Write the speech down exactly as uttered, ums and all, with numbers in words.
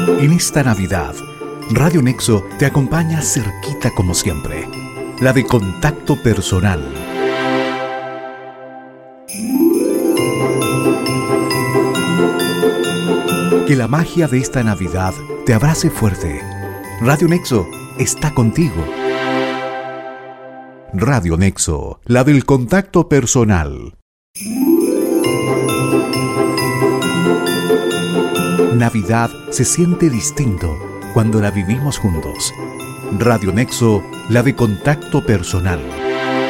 En esta Navidad, Radio Nexo te acompaña cerquita como siempre, la de contacto personal. Que la magia de esta Navidad te abrace fuerte. Radio Nexo está contigo. Radio Nexo, la del contacto personal. Navidad se siente distinto cuando la vivimos juntos. Radio Nexo, la de contacto personal.